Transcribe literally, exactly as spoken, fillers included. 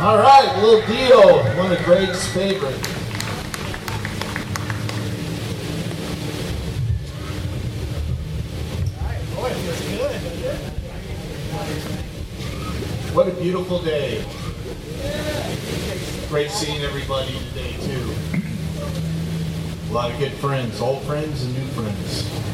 All right, Little Dio, one of Greg's favorites. Boy, it feels good. What a beautiful day. Great seeing everybody today, too. A lot of good friends, old friends and new friends.